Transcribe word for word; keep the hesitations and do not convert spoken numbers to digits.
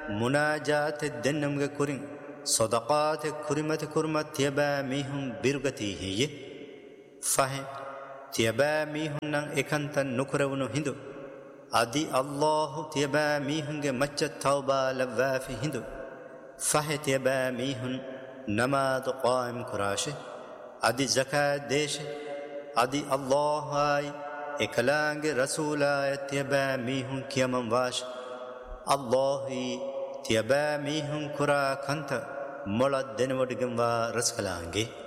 مناجات الدنمغ كورين صدقات كرمت كرمت تيبا ميهم بيرغتي هي فهم تيبا ميهم نان اكنت نكرونو هندو ادي الله تيبا ميهم مچ توبا لوافي هندو فهم تيبا ميهم نماز قائم كراشه ادي زكاة ديش ادي الله هاي اكلانگ رسولا تيبا ميهم كيمن واش الله تيبا ميهم كرا كنت مولد دنودگم وا رسكلانگي